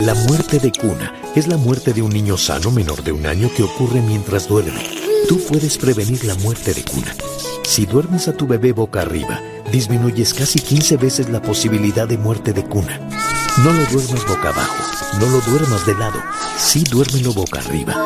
La muerte de cuna es la muerte de un niño sano menor de 1 año que ocurre mientras duerme. Tú puedes prevenir la muerte de cuna. Si duermes a tu bebé boca arriba, disminuyes casi 15 veces la posibilidad de muerte de cuna. No lo duermas boca abajo, no lo duermas de lado, sí duérmelo boca arriba.